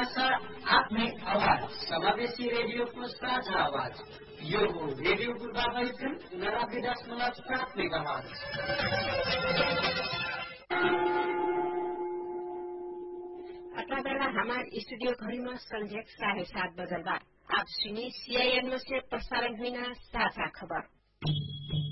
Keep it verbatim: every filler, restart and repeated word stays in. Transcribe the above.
भाषा आफ्नै आवाज समावेशी रेडियोको साझा आवाज यो हो रेडियो पूर्वाधार एफएम उनानब्बे दशमलव सात मेगाहर्ज। अतः बेला हमारे स्टूडियो घड़ी में संध्या साढ़े सात बजल बा। आप सुनिए सीआईएन में से प्रसारण हुई साझा खबर।